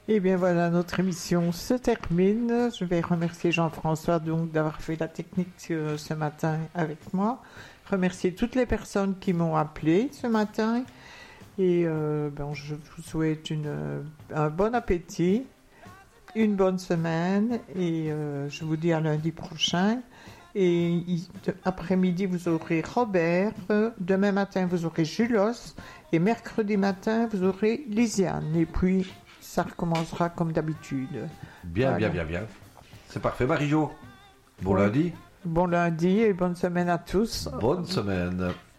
Et bien voilà, notre émission se termine. Je vais remercier Jean-François donc d'avoir fait la technique ce matin avec moi. Remercier toutes les personnes qui m'ont appelé ce matin. Et je vous souhaite un bon appétit, une bonne semaine et je vous dis à lundi prochain. Et après-midi, vous aurez Robert. Demain matin, vous aurez Julos. Et mercredi matin, vous aurez Lisiane. Et puis, ça recommencera comme d'habitude. Bien. C'est parfait, Marie-Jo. Bon lundi. Bon lundi et bonne semaine à tous. Bonne semaine.